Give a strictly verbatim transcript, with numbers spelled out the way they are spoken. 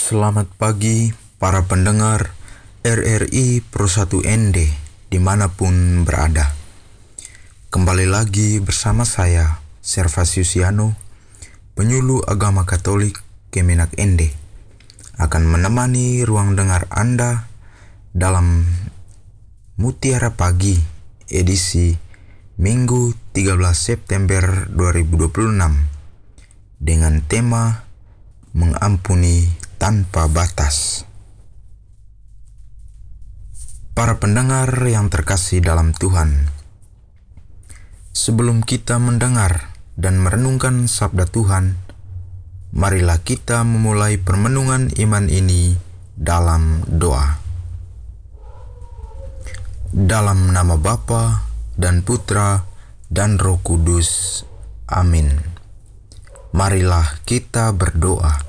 Selamat pagi para pendengar R R I Pro satu N D dimanapun berada. Kembali lagi bersama saya, Servasius Yano, penyuluh agama Katolik Kemenak N D, akan menemani ruang dengar Anda dalam Mutiara Pagi edisi Minggu tiga belas September dua ribu dua puluh enam dengan tema Mengampuni tanpa batas. Para pendengar yang terkasih dalam Tuhan, sebelum kita mendengar dan merenungkan sabda Tuhan, marilah kita memulai permenungan iman ini dalam doa. Dalam nama Bapa dan Putra dan Roh Kudus. Amin. Marilah kita berdoa.